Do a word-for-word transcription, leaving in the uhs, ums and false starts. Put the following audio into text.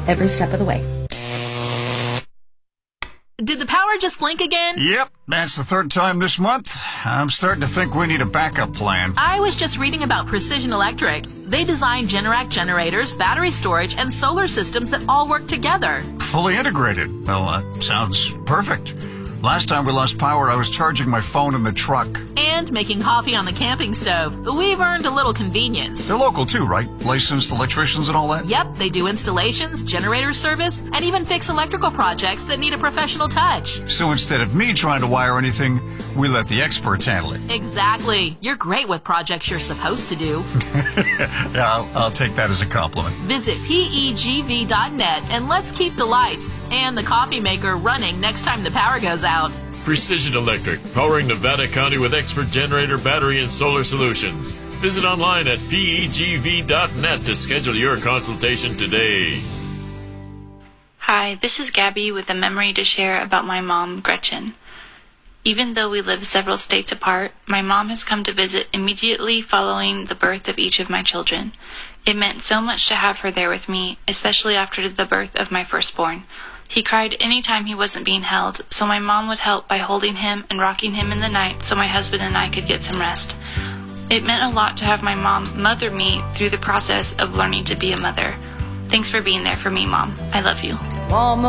every step of the way. Did the power just blink again? Yep, that's the third time this month. I'm starting to think we need a backup plan. I was just reading about Precision Electric. They design Generac generators, battery storage, and solar systems that all work together. Fully integrated. Well, uh, sounds perfect. Last time we lost power, I was charging my phone in the truck. And making coffee on the camping stove. We've earned a little convenience. They're local too, right? Licensed electricians and all that? Yep, they do installations, generator service, and even fix electrical projects that need a professional touch. So instead of me trying to wire anything, we let the experts handle it. Exactly. You're great with projects you're supposed to do. Yeah, I'll, I'll take that as a compliment. Visit P E G V dot net and let's keep the lights and the coffee maker running next time the power goes out. Precision Electric, powering Nevada County with expert generator, battery, and solar solutions. Visit online at P E G V dot net to schedule your consultation today. Hi, this is Gabby with a memory to share about my mom, Gretchen. Even though we live several states apart, my mom has come to visit immediately following the birth of each of my children. It meant so much to have her there with me, especially after the birth of my firstborn. He cried any time he wasn't being held, so my mom would help by holding him and rocking him in the night so my husband and I could get some rest. It meant a lot to have my mom mother me through the process of learning to be a mother. Thanks for being there for me, Mom. I love you. Mama.